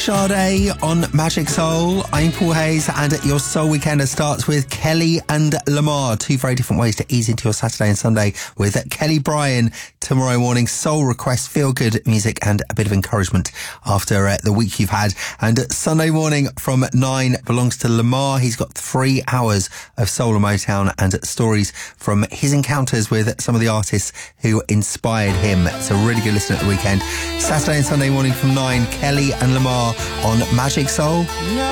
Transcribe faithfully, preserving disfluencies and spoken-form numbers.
Sade on Magic Soul. I'm Paul Hayes, and your Soul Weekender starts with Kelly and Lamar. Two very different ways to ease into your Saturday and Sunday with Kelly Bryan tomorrow morning. Soul request, feel good music, and a bit of encouragement after uh, the week you've had. And Sunday morning from nine belongs to Lamar. He's got three hours of soul and Motown and stories from his encounters with some of the artists who inspired him. It's a really good listen at the weekend. Saturday and Sunday morning from nine, Kelly and Lamar on Magic Soul.